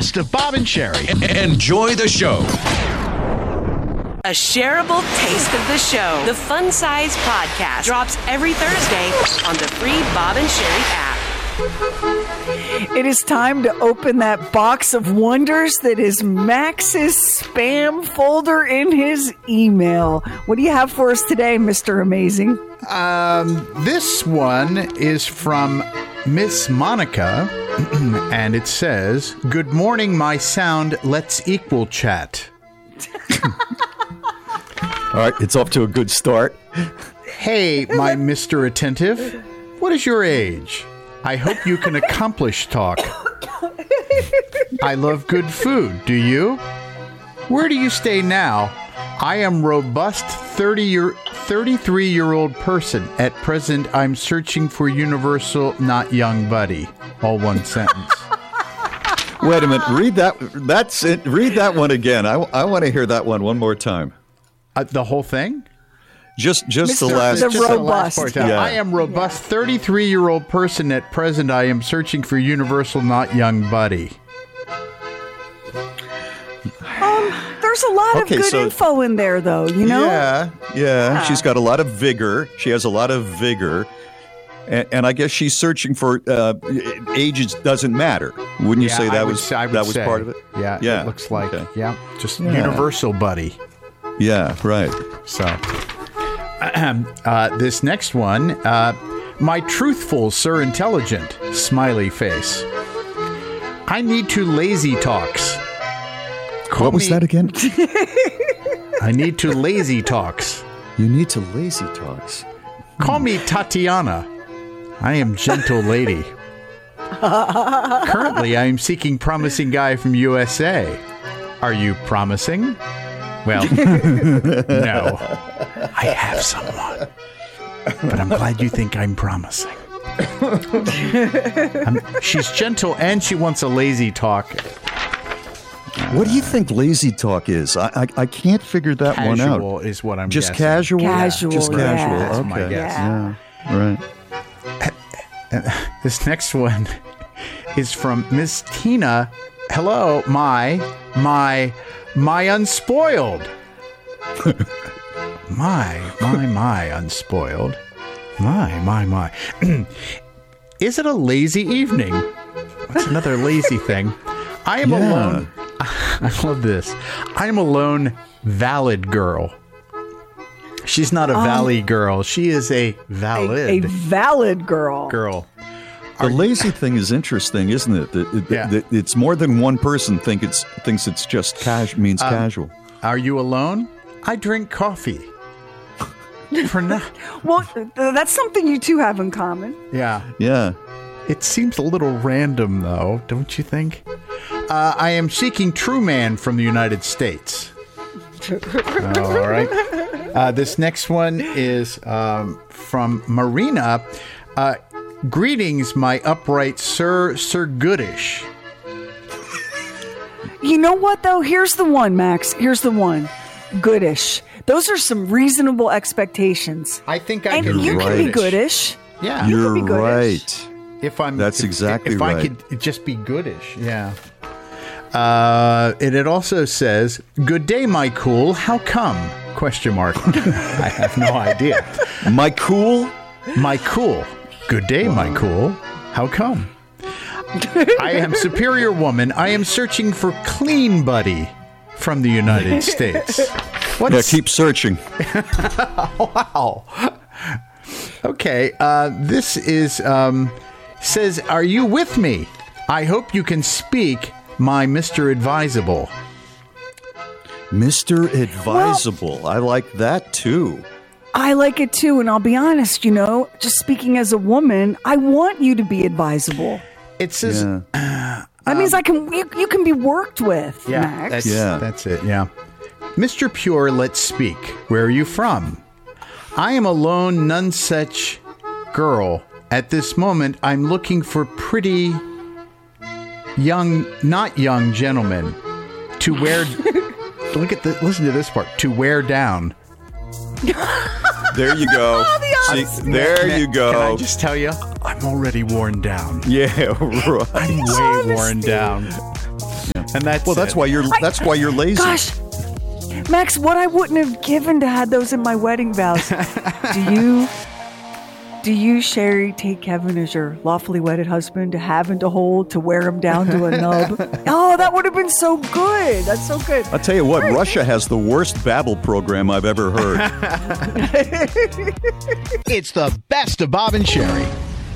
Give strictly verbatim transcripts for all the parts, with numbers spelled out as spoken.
best of Bob and Sherry. Enjoy the show. A shareable taste of the show. The Fun Size Podcast drops every Thursday on the free Bob and Sherry app. It is time to open that box of wonders that is Max's spam folder in his email. What do you have for us today, Mister Amazing? Um, this one is from Miss Monica, and it says, "Good morning, my sound. Let's equal chat." All right, it's off to a good start. Hey, my Mister Attentive. What is your age? I hope you can accomplish talk. I love good food. Do you? Where do you stay now? I am robust thirty year, thirty-three-year-old person. At present, I'm searching for universal, not young buddy. All one sentence. Wait a minute. Read that. That's it. Read that one again. I, I want to hear that one one more time. Uh, the whole thing? Just just Mister the last. The Just the robust. last part. Yeah. I am robust thirty-three-year-old person. At present, I am searching for universal, not young buddy. Um, there's a lot Okay, of good so- info in there, though, you know? Yeah, yeah. She's got a lot of vigor. She has a lot of vigor. And, and I guess she's searching for uh, age doesn't matter. Wouldn't you Yeah, say I that would was say- I would that was say. part of it? Yeah, Yeah. it looks like, Okay. yeah, just Yeah. universal buddy. Yeah, right. So, uh, this next one, uh, my truthful, sir, intelligent, smiley face. I need to lazy talks. Call What was me- that again? I need to lazy talks. You need to lazy talks. Call me Tatiana. I am gentle lady. Currently, I am seeking promising guy from U S A. Are you promising? Well, no. I have someone. But I'm glad you think I'm promising. I'm, she's gentle and she wants a lazy talk. What do you think lazy talk is? I I, I can't figure that one out. Casual is what I'm Just guessing. casual? Casual, Just yeah. casual. That's Okay. my guess. Yeah. Right. This next one is from Miss Tina. Hello, my, my, my unspoiled. my, my, my unspoiled. My, my, my. Is it a lazy evening? That's another lazy thing. I am Yeah. alone. I love this. I am a lone valid girl. She's not a valley girl. She is a valid A valid girl. girl. The lazy thing is interesting, isn't it? That- that- Yeah. that it's more than one person think it's thinks it's just cash means Um, casual. Are you alone? I drink coffee. For now. Well, th- that's something you two have in common. Yeah. Yeah. It seems a little random, though, don't you think? Uh, I am seeking true man from the United States. All right. Uh, this next one is um, from Marina. Uh, Greetings, my upright Sir, Sir Goodish. You know what, though? Here's the one, Max. Here's the one. Goodish. Those are some reasonable expectations. I think I And can you do can be goodish. goodish. Yeah. You You're could be goodish. right. If I'm, That's if- exactly if right. I could just be goodish, yeah. Uh, and it also says, "Good day, my cool. How come?" Question mark. I have no idea. My cool? My cool. Good day, my cool. How come? I am superior woman. I am searching for clean buddy from the United States. Yeah, What's keep searching. wow? Okay, uh, this is um, says, "Are you with me? I hope you can speak, my Mister Advisable." Mister Advisable. I like that too. I like it too, and I'll be honest, you know, just speaking as a woman, I want you to be advisable. It says, Yeah. That means I can you, you can be worked with, yeah, Max. that's, Yeah. that's it, yeah. Mister Pure, let's speak. Where are you from? I am a lone, none such girl. At this moment, I'm looking for pretty young, not young gentlemen to wear. Look at the, listen to this part. To wear down. There you go. See, there you go. Can I just tell you, I'm already worn down. Yeah, right. I'm way worn down. And that's Well, that's it. why you're that's why you're lazy. Gosh, Max, what I wouldn't have given to have those in my wedding vows. do you, do you, Sherry, take Kevin as your lawfully wedded husband to have and to hold, to wear him down to a nub? Oh, that would have been so good. That's so good. I'll tell you what, Russia has the worst Babbel program I've ever heard. It's the best of Bob and Sherry.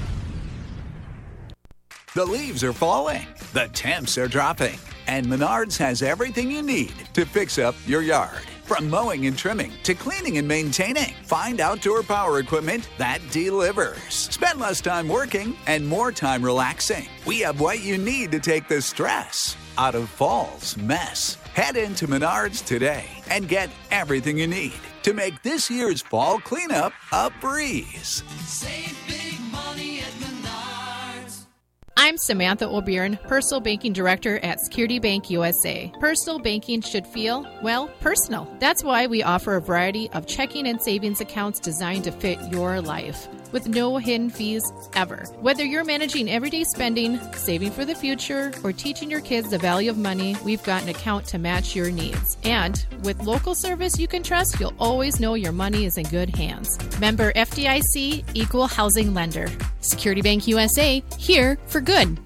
The leaves are falling. The temps are dropping. And Menards has everything you need to fix up your yard. From mowing and trimming to cleaning and maintaining, find outdoor power equipment that delivers. Spend less time working and more time relaxing. We have what you need to take the stress out of fall's mess. Head into Menards today and get everything you need to make this year's fall cleanup a breeze. Save big money at Menards. I'm Samantha O'Byrne, Personal Banking Director at Security Bank U S A. Personal banking should feel, well, personal. That's why we offer a variety of checking and savings accounts designed to fit your life, with no hidden fees ever. Whether you're managing everyday spending, saving for the future, or teaching your kids the value of money, we've got an account to match your needs. And with local service you can trust, you'll always know your money is in good hands. Member F D I C, Equal Housing Lender. Security Bank U S A, here for good.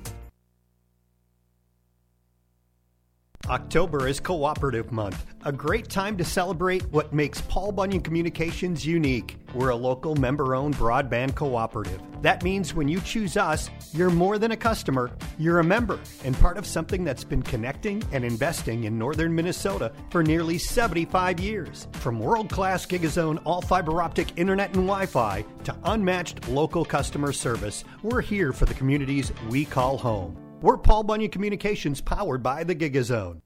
October is Cooperative Month, a great time to celebrate what makes Paul Bunyan Communications unique. We're a local member-owned broadband cooperative. That means when you choose us, you're more than a customer, you're a member and part of something that's been connecting and investing in northern Minnesota for nearly seventy-five years. From world-class Gigazone all-fiber optic internet and Wi-Fi to unmatched local customer service, we're here for the communities we call home. We're Paul Bunyan Communications, powered by the Gigazone.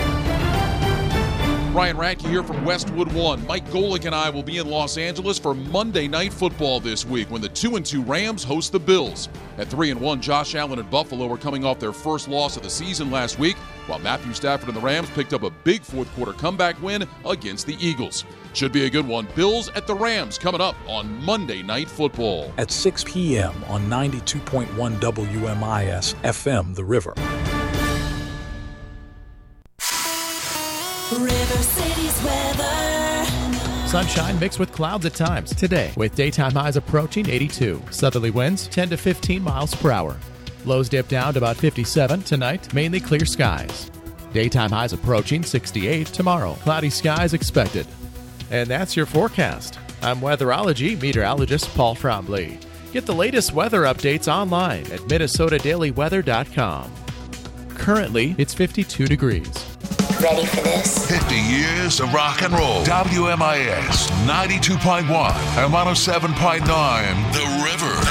Ryan Radke here from Westwood One. Mike Golick and I will be in Los Angeles for Monday Night Football this week when the two and two Rams host the Bills. At three and one, Josh Allen and Buffalo are coming off their first loss of the season last week, while Matthew Stafford and the Rams picked up a big fourth quarter comeback win against the Eagles. Should be a good one. Bills at the Rams coming up on Monday Night Football. At six p.m. on ninety-two point one W M I S F M The River. River City's weather. Sunshine mixed with clouds at times today, with daytime highs approaching eighty-two. Southerly winds ten to fifteen miles per hour. Lows dip down to about fifty-seven tonight, mainly clear skies. Daytime highs approaching sixty-eight tomorrow. Cloudy skies expected. And that's your forecast. I'm weatherology meteorologist Paul Trombley. Get the latest weather updates online at Minnesota Daily Weather dot com. Currently, it's fifty-two degrees. Ready for this? fifty years of rock and roll. W M I S ninety-two point one and one oh seven point nine The River.